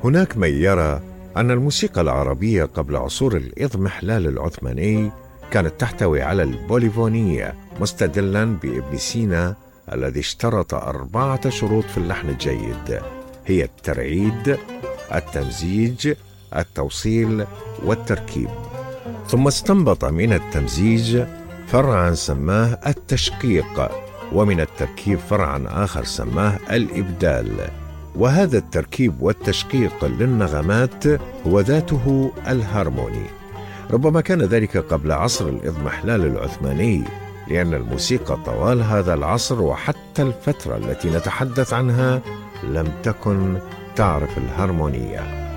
هناك من يرى أن الموسيقى العربية قبل عصور الإضمحلال العثماني كانت تحتوي على البوليفونية، مستدلا بابن سينا الذي اشترط 4 شروط في اللحن الجيد، هي الترعيد، التمزيج، التوصيل والتركيب. ثم استنبط من التمزيج فرعا سماه التشقيق، ومن التركيب فرعا آخر سماه الإبدال. وهذا التركيب والتشقيق للنغمات هو ذاته الهارموني. ربما كان ذلك قبل عصر الإضمحلال العثماني، لأن الموسيقى طوال هذا العصر وحتى الفترة التي نتحدث عنها لم تكن تعرف الهارمونية.